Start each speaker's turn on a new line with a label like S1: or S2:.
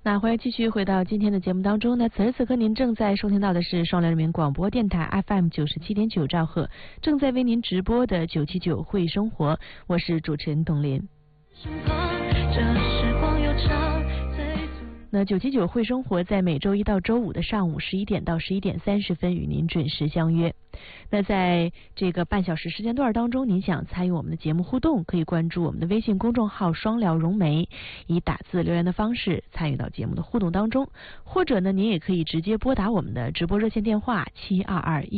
S1: 那欢迎继续回到今天的节目当中。那此时此刻您正在收听到的是双联人民广播电台 FM 97.9兆赫，正在为您直播的979会生活，我是主持人董琳。那979会生活在每周一到周五的上午11点到11点30分与您准时相约。那在这个半小时时间段当中，您想参与我们的节目互动，可以关注我们的微信公众号双聊融媒，以打字留言的方式参与到节目的互动当中，或者呢您也可以直接拨打我们的直播热线电话7221